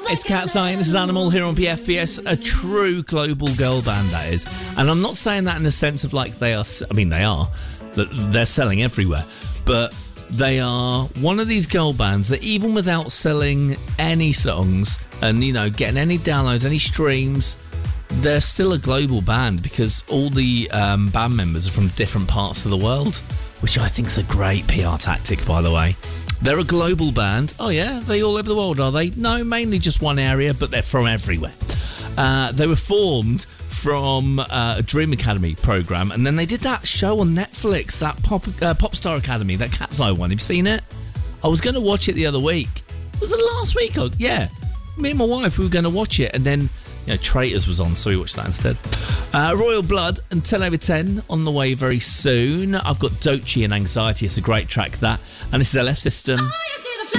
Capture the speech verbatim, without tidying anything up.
It's Cat's Eye, this is Animal here on P F P S, a true global girl band, that is. And I'm not saying that in the sense of like they are, I mean they are, that they're selling everywhere, but they are one of these girl bands that even without selling any songs and, you know, getting any downloads, any streams, they're still a global band because all the um, band members are from different parts of the world, which I think is a great P R tactic, by the way. They're a global band. Oh yeah, they all over the world, are they? No, mainly just one area, but they're from everywhere. Uh, they were formed from uh, a Dream Academy program, and then they did that show on Netflix, that Pop uh, Popstar Academy, that Cat's Eye one. Have you seen it? I was going to watch it the other week. Was it last week? Or, yeah. Me and my wife, we were going to watch it, and then you know, Traitors was on, so we watched that instead. Uh, Royal Blood and ten over ten on the way very soon. I've got Doechii and Anxiety. It's a great track, that. And this is L F System. Oh, yes,